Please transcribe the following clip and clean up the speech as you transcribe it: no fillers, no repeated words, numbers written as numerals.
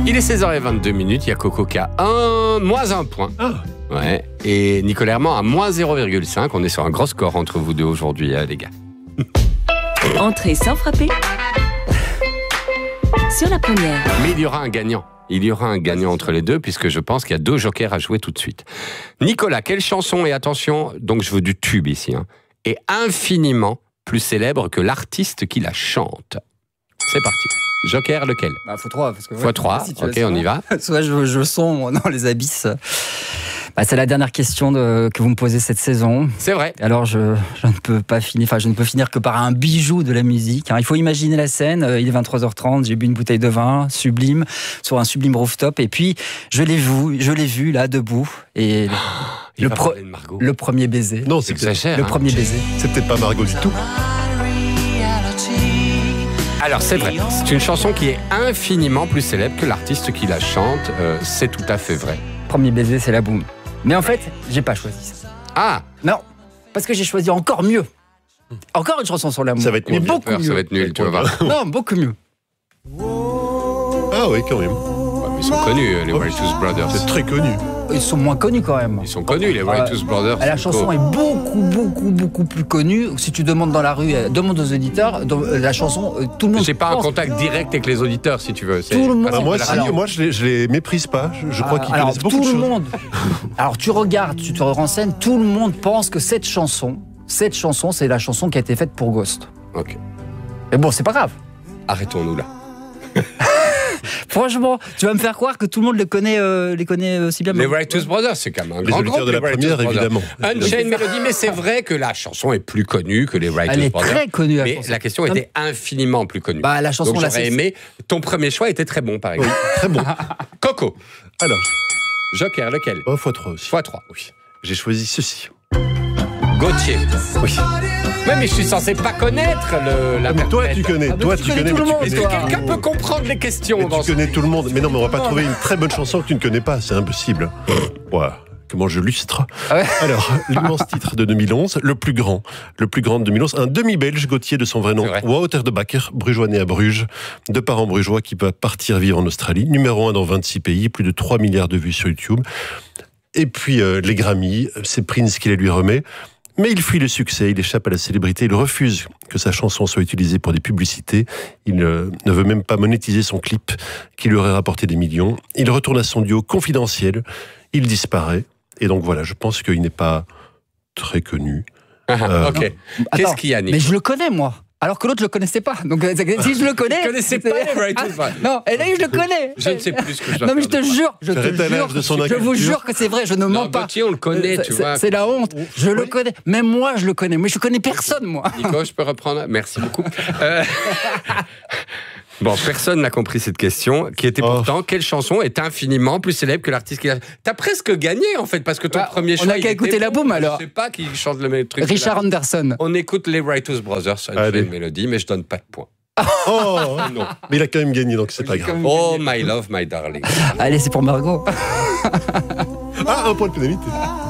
Il est 16h22, il y a Coco qui a moins 1 point. Ah. Ouais. Et Nicolas Herman à moins 0,5. On est sur un gros score entre vous deux aujourd'hui, les gars. Entrée sans frapper sur la première. Mais il y aura un gagnant. Il y aura un gagnant entre les deux, puisque je pense qu'il y a 2 jokers à jouer tout de suite. Nicolas, quelle chanson, et attention, donc je veux du tube ici, est infiniment plus célèbre que l'artiste qui la chante? C'est parti. Joker, lequel? x3. Parce que, x3, ok, on y va. Soit je sombre dans les abysses. C'est la dernière question que vous me posez cette saison. C'est vrai. Alors je ne peux pas finir, je ne peux finir que par un bijou de la musique. Il faut imaginer la scène. Il est 23h30, j'ai bu une bouteille de vin sublime sur un sublime rooftop, et puis je l'ai vu là debout, et le premier baiser. Non, c'est exagère. Le premier baiser. C'est peut-être pas Margot du tout. Alors c'est vrai, c'est une chanson qui est infiniment plus célèbre que l'artiste qui la chante. C'est tout à fait vrai. Premier baiser, c'est la boum. Mais en fait, j'ai pas choisi ça. Ah non, parce que j'ai choisi encore mieux. Encore une chanson sur l'amour. Ça va être nul. Beaucoup mieux. Ça va être nul, tu vas voir. Non, beaucoup mieux. Ah oui, quand même. Ouais, ils sont connus, les Righteous Brothers. C'est très connu. Ils sont moins connus quand même. Ils sont connus, les Righteous Brothers. La chanson est beaucoup plus connue. Si tu demandes dans la rue, demande aux auditeurs, la chanson, tout le monde. J'ai pas un contact direct avec les auditeurs, si tu veux. Tout le monde. Moi, je les méprise pas. Je crois qu'ils connaissent beaucoup de choses. Tout le monde. Alors tu regardes, tu te renseignes, tout le monde pense que cette chanson, c'est la chanson qui a été faite pour Ghost. Ok. Mais bon, c'est pas grave. Arrêtons-nous là. Franchement, tu vas me faire croire que tout le monde les connaît aussi bien. Les Righteous Brothers, c'est quand même un grand groupe. Les auditeurs de la première, évidemment. Unchained Melody, mais c'est vrai que la chanson est plus connue que les Righteous Brothers. Elle est très connue, la mais chanson. La question était infiniment plus connue. La chanson, donc j'aurais aimé. Ton premier choix était très bon, par exemple. Oui, très bon. Coco. Alors, Joker, lequel? x3 aussi. x3. Oui. J'ai choisi ceci. Gauthier. Oui. Ouais, mais je suis censé pas connaître la mais toi, tu connais. Toi, tu connais. Est-ce que quelqu'un peut comprendre les questions? Tu connais tout le monde. Mais non, mais on va pas trouver une très bonne chanson que tu ne connais pas. C'est impossible. Ouais. Comment je lustre. Alors, l'immense titre de 2011, le plus grand de 2011, un demi-belge, Gauthier de son vrai nom, Wouter de Bakker, brugeois né à Bruges, de parents brugeois qui va partir vivre en Australie, numéro 1 dans 26 pays, plus de 3 milliards de vues sur YouTube. Et puis les Grammy, c'est Prince qui les lui remet. Mais il fuit le succès, il échappe à la célébrité, il refuse que sa chanson soit utilisée pour des publicités, il ne veut même pas monétiser son clip qui lui aurait rapporté des millions, il retourne à son duo confidentiel, il disparaît, et donc voilà, je pense qu'il n'est pas très connu. Ok. Qu'est-ce qu'il y a, Nick? Mais je le connais, moi. Alors que l'autre, je le connaissais pas. Donc, si je le connais. Je ne connaissais pas les Righteous Brothers. Non, et là, je le connais. Je ne sais plus ce que je dois Non, mais je te jure, je vous jure que c'est vrai, je ne mens pas. Gauthier, on le connaît, tu vois. C'est la honte. Je le connais. Même moi, je le connais. Mais je connais personne, moi. Nico, je peux reprendre? Merci beaucoup. Bon, personne n'a compris cette question, qui était pourtant, quelle chanson est infiniment plus célèbre que l'artiste qui a... T'as presque gagné, en fait, parce que ton premier choix... On n'a qu'à écouter la boum, alors. Je sais pas qui chante le même truc. Richard Anderson. On écoute les Righteous Brothers, Unchained Melody, mais je donne pas de points. Oh non. Mais il a quand même gagné, donc c'est pas grave. Oh, my love, my darling. Allez, c'est pour Margot. Un point de pénalité.